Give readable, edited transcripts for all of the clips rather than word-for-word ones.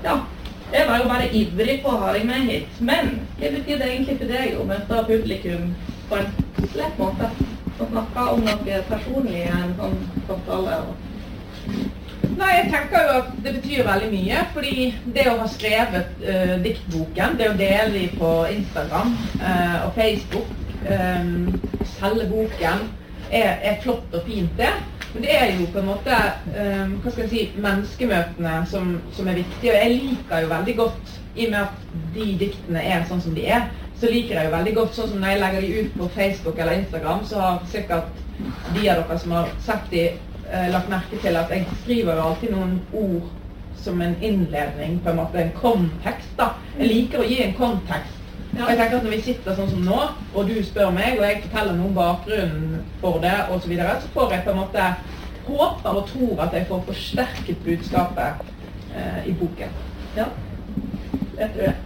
ja, jeg var jo bare ivrig på å ha deg med hit. Men hva betyr det egentlig for deg å møte publikum på en lett måte? Å snakke om noe personlig i en sånn samtale? Nei, jeg tenker jo at det betyr veldig mye, fordi det å ha skrevet diktboken, det å dele de på Instagram og Facebook, selge boken, er flott og fint det. Men det jo på en måte, hva skal jeg si, menneskemøtene som viktige. Og jeg liker jo veldig godt, i og med at de diktene sånn som de så liker jeg jo veldig godt, sånn som når jeg legger de ut på Facebook eller Instagram, så har sikkert de av dere som har sett de, lagt merke til at jeg skriver jo alltid noen ord som en innledning, på en måte en kontekst da. Jeg liker å gi en kontekst. Og jeg tenker at når vi sitter sånn som nå, og du spør meg, og jeg forteller noen bakgrunnen for det, og så videre, så får jeg på en måte håper og tror at jeg får forsterket budskapet i boken. Ja, det tror jeg.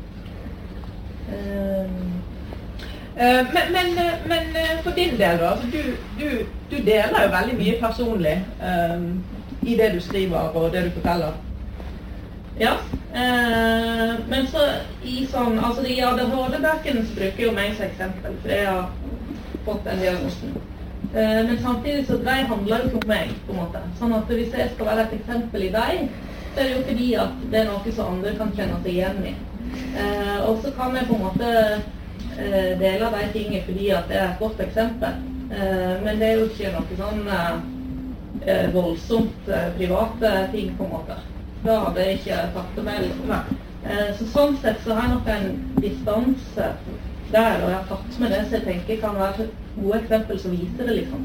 Men for din del da, du deler jo veldig mye personlig i det du skriver og det du forteller. Ja, men så i sånn, altså de ADHD-bøkene så bruker jo meg som eksempel, for jeg har fått den diagnosen. Men samtidig så de handler jo ikke om meg, på en måte. Sånn at hvis jeg skal være et eksempel i deg, så det jo fordi at det noe som andre kan kjenne seg igjen i. Og så kan jeg på en måte dele de tingene fordi at det et godt eksempel. Men det jo ikke noe sånn voldsomt private ting, på en måte. Da hadde jeg ikke tatt det med, liksom. Så sånn sett så har jeg nok en distanse der, og jeg har tatt med det, så jeg tenker kan være gode eksempel som viser det, liksom.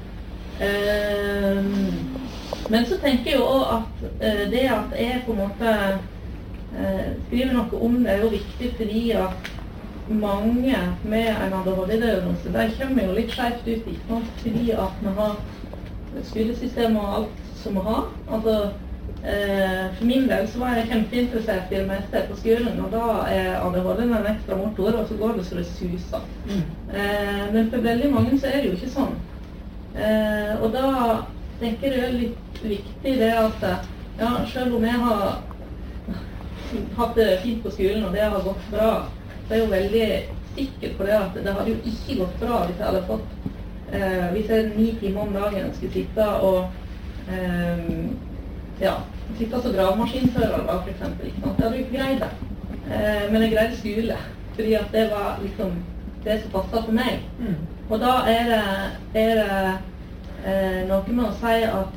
Men så tenker jeg jo også at det at jeg på en måte skriver noe om det jo viktig, fordi at mange med en ADHD-diagnose, de kommer jo litt skjevt ut, ikke sant? Fordi at vi har skolesystem og alt som vi har. Altså, for min del så var jeg kjempeinteressert i det meste på skolen, og da ADHD en ekstra motor, og så går det så det suser. Men for veldig mange så det jo ikke sånn. Og da tenker jeg det litt viktig det at, ja, selv om jeg har hatt det fint på skolen, og det har gått bra, så jeg jo veldig sikker på det at det hadde jo ikke gått bra hvis jeg hadde fått hvis jeg 9 timer om dagen skulle sitte og ja, sitte som gravemaskinfører da, for eksempel, ikke sant? Jeg hadde jo ikke greid det. Men jeg greide skole, fordi at det var liksom det som passet for meg. Og da det noe med å si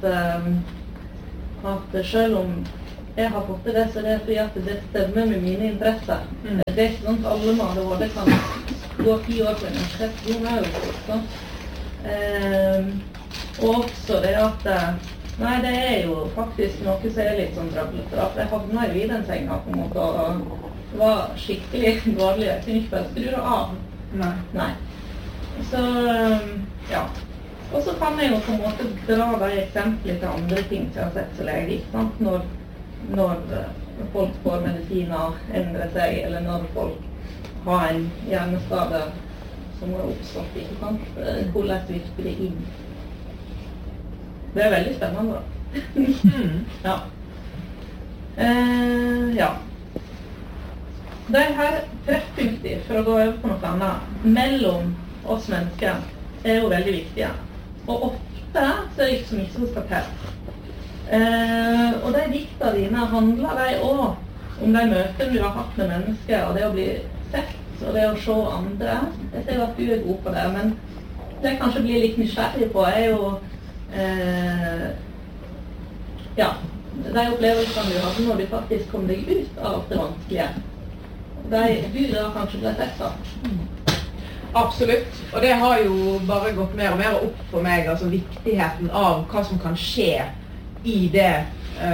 at selv om jeg har fått det, så det fordi at det stemmer med mine interesser. Det ikke sånn at alle med ADHD kan gå 10 år på universitet, sant? Og også det at nei, det jo faktisk noe som litt sånn drøblete, for jeg havnet jo i den senga på en måte, og det var skikkelig dårlig. Jeg kunne ikke bare skru det av. Nei. Så, ja. Og så kan jeg jo på en måte dra de eksempler til andre ting som jeg har sett som lege, ikke sant? Når folk får medisiner endre seg, eller når folk har en hjerneskade som har oppstått, ikke sant? Hvordan virker det inn? Det veldig spennende da. Ja. Ja. De her treffpunkter, for å gå over på noe annet, mellom oss mennesker jo veldig viktige. Og ofte så det ikke så mye som skal til. Og de dikta dine handler de også om de møtene du har hatt med mennesker, og det å bli sett, og det å se andre. Jeg ser at du god på det, men det jeg kanskje blir litt nysgjerrig på jo ja, de opplevelsene du hadde når du faktisk kom deg ut av det vanskelige. Du da kanskje ble sett da? Absolutt, og det har jo bare gått mer og mer opp for meg, altså viktigheten av hva som kan skje i det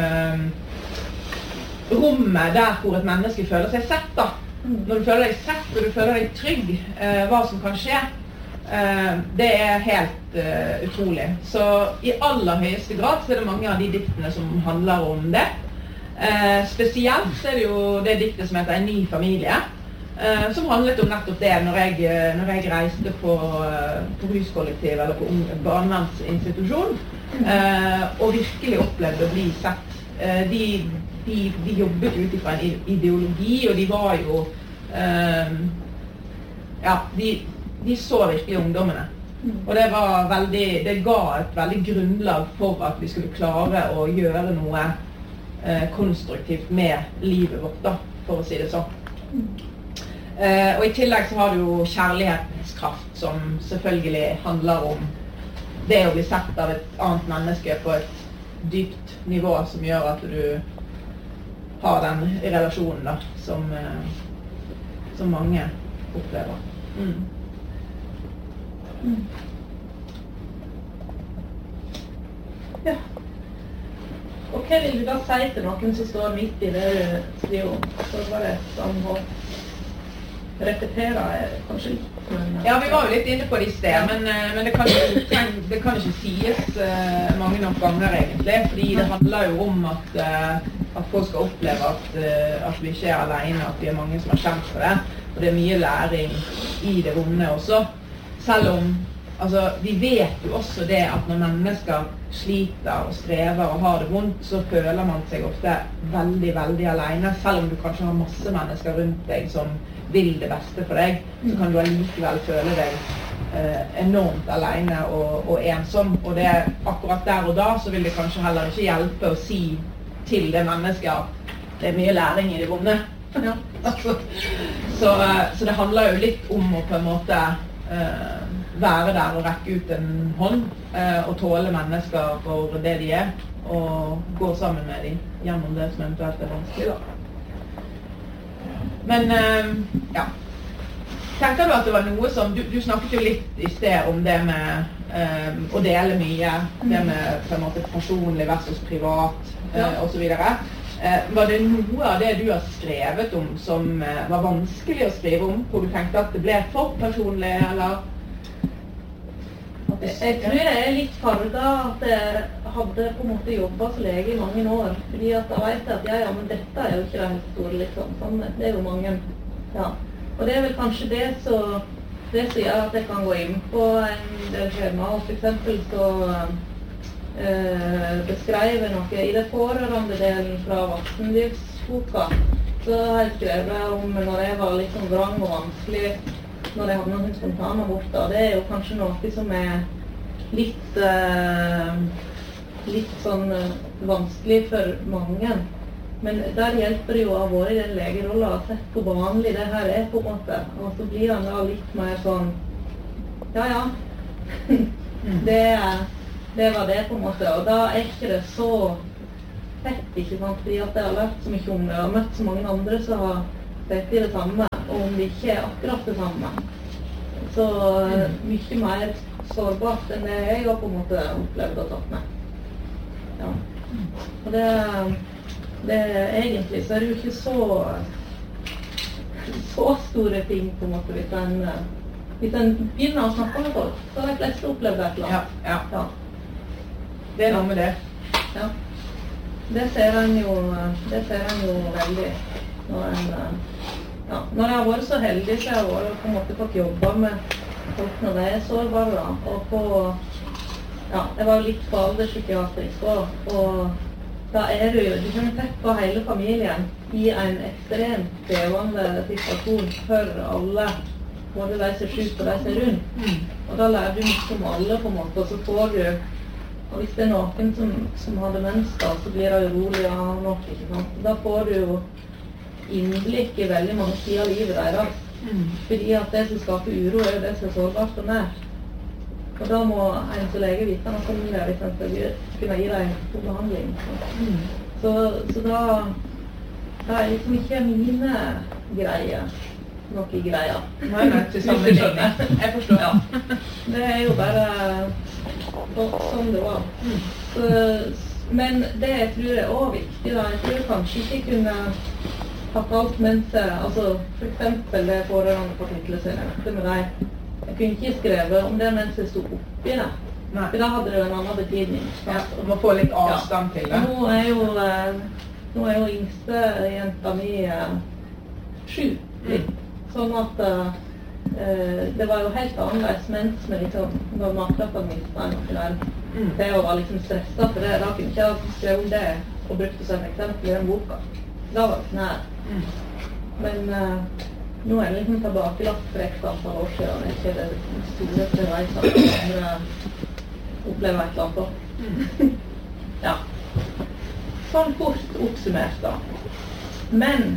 rommet der hvor et menneske føler seg sett da. Når du føler deg sett og du føler deg trygg, hva som kan skje, det helt utrolig. Så i aller høyeste grad så det mange av de diktene som handler om det. Spesielt så det jo det diktet som heter En ny familie, som handlet om nettopp det når jeg reiste på huskollektiv eller på barnevernsinstitusjon, og virkelig opplevde å bli sett de jobbet ut fra en ideologi, og de var jo de så virkelig ungdommene. Og det ga et veldig grunnlag for at vi skulle klare å gjøre noe konstruktivt med livet vårt, da, for å si det sånn. Og i tillegg så har du jo kjærlighetens kraft, som selvfølgelig handler om det å bli sett av et annet menneske på et dypt nivå, som gjør at du har den relasjonen da, som mange opplever. Ja. Og hva vil du da si til noen som står midt i det du skriver om? Så var det sånn å repetere kanskje litt. Ja, vi var jo litt inne på det i sted, men det kan ikke sies mange nok ganger egentlig, fordi det handler jo om at folk skal oppleve at vi ikke alene, at vi mange som har kjent for det, og det mye læring i det vonde også. Selv om, vi vet jo også det at når mennesker sliter og strever og har det vondt, så føler man seg ofte veldig, veldig alene. Selv om du kanskje har masse mennesker rundt deg som vil det beste for deg, så kan du allikevel føle deg enormt alene og ensom. Og det akkurat der og da, så vil det kanskje heller ikke hjelpe å si til det mennesket at det mye læring i det vonde. Ja. Så det handler jo litt om å på en måte være der og rekke ut en hånd og tåle mennesker for det de og gå sammen med dem gjennom det som eventuelt vanskelig da. Men tenker du at det var noe som du snakket jo litt i sted om det med å dele mye, det med på en måte personlig versus privat og så videre. Var det noe av det du har skrevet om som var vanskelig å skrive om, hvor du tenkte at det ble for personlig, eller? Jeg tror det litt farget at jeg hadde på en måte jobbet som lege i mange år, fordi at jeg vet at men dette jo ikke det helt store, liksom. Sånn, det jo mange, ja. Og det vel kanskje det som gjør at jeg kan gå inn på en del skjemaer, for eksempel så beskrev noe i det pårørende delen fra Voksenlivsboka, så har jeg skrevet om når jeg var litt sånn vrang og vanskelig, når jeg hadde noen spontane aborter. Det jo kanskje noe som litt sånn vanskelig for mange. Men der hjelper det jo å ha vært i den legerollen og sett hvor vanlig det her på en måte. Og så blir han da litt mer sånn, det var det på en måte. Og da ikke det så fett, ikke sant? Fordi at jeg har lært så mye om det, og møtt så mange andre som har sett i det samme. Og om det ikke akkurat det samme, så mye mer sårbart enn det jeg har på en måte opplevd og tatt med. Ja. Og det egentlig så det jo ikke så store ting på en måte hvis en begynner å snakke med folk, så har de fleste opplevd et eller annet. Ja. Det noe med det. Ja. Det ser en jo veldig når jeg har vært så heldig, så jeg har på en måte fått jobbe med folk når de sårbare, jeg var jo litt på alderspsykiatrisk og da du kommer tett på hele familien i en ekstremt krevende situasjon for alle, både de som er syke og de som er rundt. Og da lærer du mye om alle på en måte, og så får du, og hvis det er noen som har demens da, så blir det urolig av noe, ikke sant? Da får du jo innblikk i veldig mange sider av livet deres. Fordi at det som skaper uro jo det som er sårbart og nært. Og da må en som lege vite noe om det, hvis en skal kunne gi deg god behandling. Så da liksom ikke mine greier noe greier. Nei, til sammenligning. Jeg forstår. Ja. Det jo bare sånn det var. Men det jeg tror også viktig da, jeg tror kanskje ikke kunne hatt alt mens for eksempel det pårørende kapitlet som jeg nevnte med deg. Jeg kunne ikke skrevet om det mens jeg stod oppi det. For da hadde det jo en annen betydning. Ja, du må få litt avstand til det. Nå er jo yngste jenta mi 7. Sånn at det var jo helt annerledes mens vi liksom var matlatt av minst noe der. Det å være liksom stresset for det, da kunne ikke jeg skrevet om det og brukte som eksempel i den boka. Da var det sånn her. Men nå er det liksom tilbakelagt for et antall år siden, og ikke det store beveisene som andre opplever et eller annet på. Ja. Sånn kort oppsummert da. Men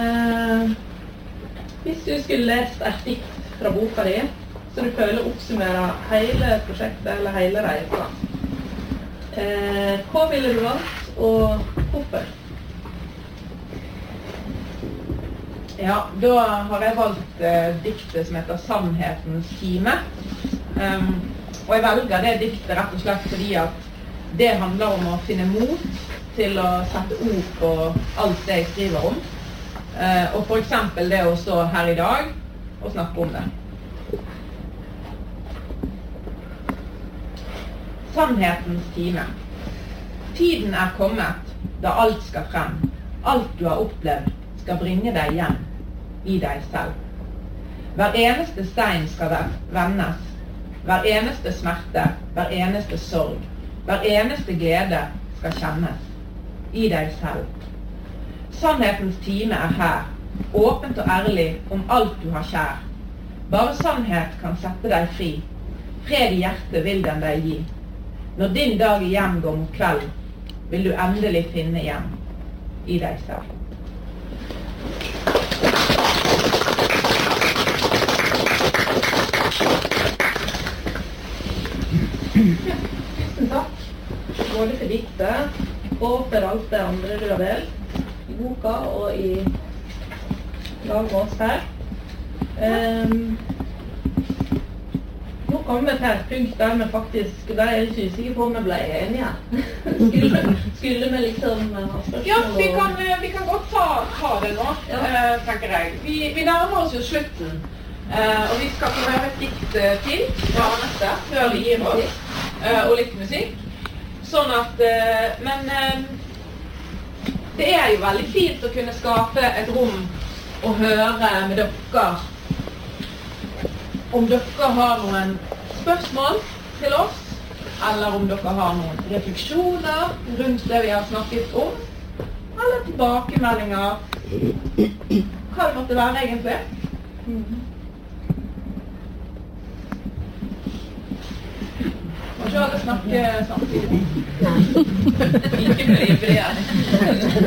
hvis du skulle lest et dikt fra boka di, så du føler oppsummerer hele prosjektet eller hele reisen, hva ville du valgt, og hvorfor? Ja, da har jeg valgt diktet som heter Sannhetens time. Og jeg velger det diktet rett og slett fordi at det handler om å finne mot til å sette ord på alt det jeg skriver om. Og for eksempel det å stå her i dag og snakke om det. Sannhetens time. Tiden er kommet da alt skal frem. Alt du har opplevd skal bringe deg hjem i deg selv. Hver eneste stein skal vendes. Hver eneste smerte, hver eneste sorg, hver eneste glede skal kjennes i deg selv. Sannhetens time er her, åpent og ærlig om alt du har kjær. Bare sannhet kan sette deg fri. Fred i hjertet vil den deg gi. Når din dag hjem går mot kveld, vil du endelig finne hjem i deg selv. Tusen takk, både for diktet og for alt det andre du har delt i boka og i lag med oss her. Nå kommer vi til et punkt der vi faktisk, der er jeg litt usikker på om vi ble enige. Skulle vi liksom ha spørsmål? Ja, vi kan godt ta det nå, tenker jeg. Vi nærmer oss jo slutten, og vi skal få høre et dikt til fra Anette før vi gir oss, og litt musikk. Sånn at, men det er jo veldig fint å kunne skape et rom og høre med dere om dere har noen spørsmål til oss, eller om dere har noen refleksjoner rundt det vi har snakket om, eller tilbakemeldinger, hva det måtte være egentlig. Må ikke alle snakke samtidig. Nei. Ikke mye bredere.